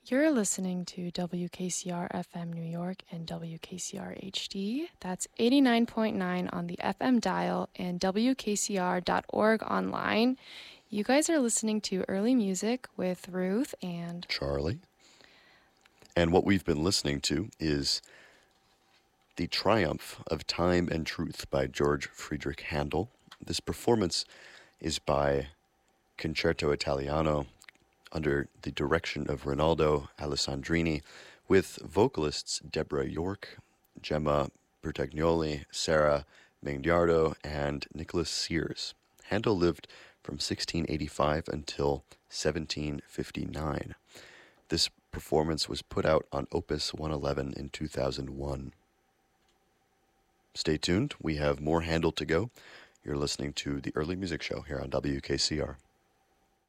You're listening to WKCR FM New York and WKCR HD. That's 89.9 on the FM dial and WKCR.org online. You guys are listening to Early Music with Ruth and Charlie. And what we've been listening to is The Triumph of Time and Truth by George Friedrich Handel. This performance is by Concerto Italiano under the direction of Rinaldo Alessandrini, with vocalists Deborah York, Gemma Bertagnoli, Sarah Mengiardo, and Nicholas Sears. Handel lived from 1685 until 1759. This performance was put out on Opus 111 in 2001. Stay tuned, we have more Handel to go. You're listening to the Early Music Show here on WKCR.